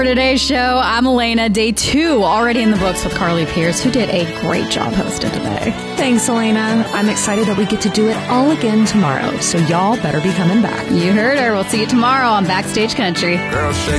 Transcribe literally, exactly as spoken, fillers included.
For today's show, I'm Elena. Day two already in the books with Carly Pierce, who did a great job hosting today. Thanks, Elena. I'm excited that we get to do it all again tomorrow, so y'all better be coming back. You heard her. We'll see you tomorrow on Backstage Country. Girl, shake